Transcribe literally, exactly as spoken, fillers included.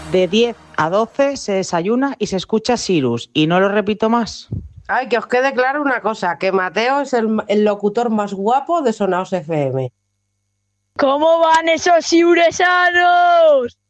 De diez a doce se desayuna y se escucha Sirius. Y no lo repito más. Ay, que os quede claro una cosa, que Mateo es el, el locutor más guapo de Sonaos F M. ¿Cómo van esos siuresanos?